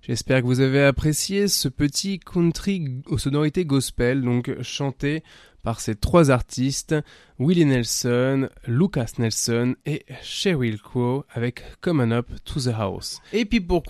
J'espère que vous avez apprécié ce petit country aux sonorités gospel, donc chanté par ces trois artistes, Willie Nelson, Lucas Nelson et Sheryl Crow avec Come On Up to the House. Et puis pour